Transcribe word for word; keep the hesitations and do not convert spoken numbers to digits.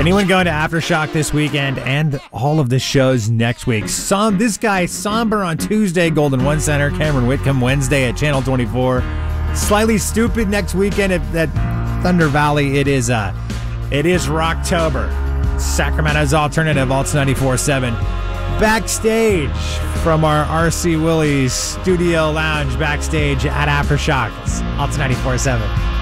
Anyone going to Aftershock this weekend and all of the shows next week? Som- this guy, Somber on Tuesday, Golden One Center. Cameron Whitcomb Wednesday at Channel twenty-four. Slightly Stupid next weekend at, at Thunder Valley. It is uh, it is Rocktober. Sacramento's Alternative, Alts ninety-four point seven. Backstage from our R C Willie's Studio Lounge backstage at Aftershock. Alts ninety-four point seven.